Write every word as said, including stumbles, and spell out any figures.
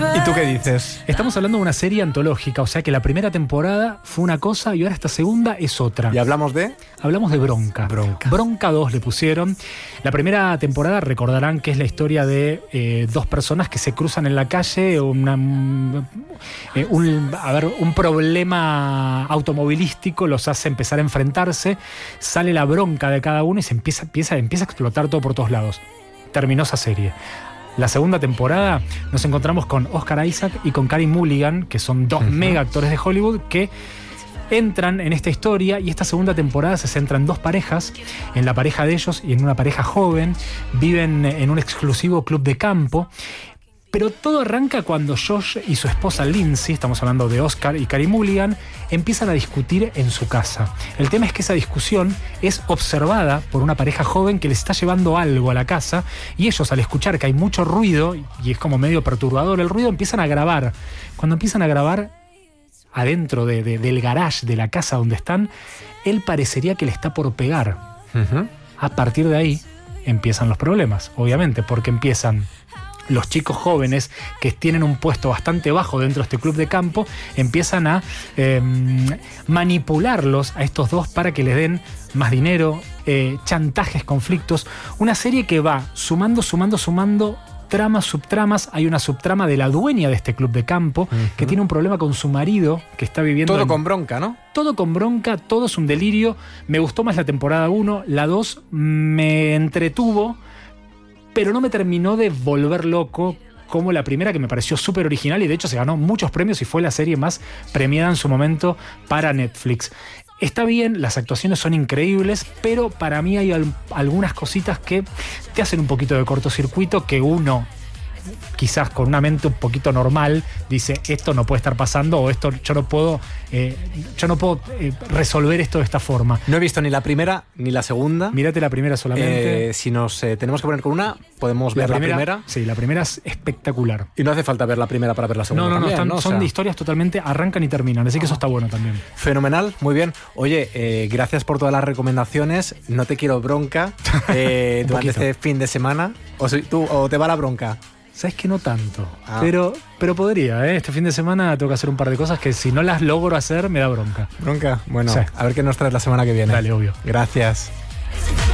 ¿Y tú qué dices? Estamos hablando de una serie antológica, o sea que la primera temporada fue una cosa y ahora esta segunda es otra. ¿Y hablamos de? Hablamos de Bronca. Bronca. Bronca dos le pusieron. La primera temporada recordarán que es la historia de eh, dos personas que se cruzan en la calle, una, eh, un, a ver, un problema automovilístico los hace empezar a enfrentarse, sale la bronca de cada uno y se empieza, empieza, empieza a explotar todo por todos lados. Terminó esa serie. La segunda temporada nos encontramos con Oscar Isaac y con Carey Mulligan, que son dos uh-huh. mega actores de Hollywood que entran en esta historia, y esta segunda temporada se centra en dos parejas, en la pareja de ellos y en una pareja joven. Viven en un exclusivo club de campo. Pero todo arranca cuando Josh y su esposa Lindsay, estamos hablando de Oscar y Carey Mulligan, empiezan a discutir en su casa. El tema es que esa discusión es observada por una pareja joven que les está llevando algo a la casa, y ellos, al escuchar que hay mucho ruido, y es como medio perturbador el ruido, empiezan a grabar. Cuando empiezan a grabar adentro de, de, del garage de la casa donde están, él parecería que le está por pegar. Uh-huh. A partir de ahí empiezan los problemas, obviamente, porque empiezan los chicos jóvenes que tienen un puesto bastante bajo dentro de este club de campo, empiezan a eh, manipularlos a estos dos para que les den más dinero, eh, chantajes, conflictos. Una serie que va sumando, sumando, sumando tramas, subtramas. Hay una subtrama de la dueña de este club de campo, uh-huh. que tiene un problema con su marido, que está viviendo... Todo en... con bronca, ¿no? Todo con bronca, todo es un delirio. Me gustó más la temporada uno, la dos me entretuvo, pero no me terminó de volver loco como la primera, que me pareció súper original y de hecho se ganó muchos premios y fue la serie más premiada en su momento para Netflix. Está bien, las actuaciones son increíbles, pero para mí hay al- algunas cositas que te hacen un poquito de cortocircuito, que uno, quizás con una mente un poquito normal, dice esto no puede estar pasando, o esto yo no puedo eh, yo no puedo eh, resolver esto de esta forma. No he visto ni la primera ni la segunda. Mírate la primera solamente. Eh, si nos eh, tenemos que poner con una, podemos la ver primera, la primera. Sí, la primera es espectacular. Y no hace falta ver la primera para ver la segunda. No, no, no, también, están, ¿no? O son sea, de historias totalmente, arrancan y terminan, así que eso está bueno también. Fenomenal, muy bien. Oye, eh, gracias por todas las recomendaciones. No te quiero bronca eh, durante poquito. este fin de semana. O, si, tú, o te va la bronca. Sabes que no tanto, Ah. pero, pero podría, ¿eh? Este fin de semana tengo que hacer un par de cosas que si no las logro hacer me da bronca. ¿Bronca? Bueno, Sí. a ver qué nos traes la semana que viene. Dale, obvio. Gracias.